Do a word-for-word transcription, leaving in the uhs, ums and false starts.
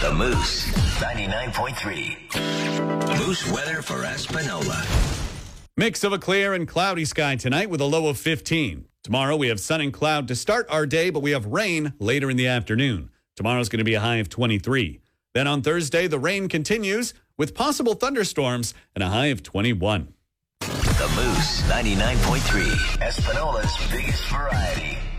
The Moose, ninety-nine point three. Moose weather for Espanola. Mix of a clear and cloudy sky tonight with a low of fifteen. Tomorrow we have sun and cloud to start our day, but we have rain later in the afternoon. Tomorrow's going to be a high of twenty-three. Then on Thursday, the rain continues with possible thunderstorms and a high of twenty-one. The Moose, ninety-nine point three. Espanola's biggest variety.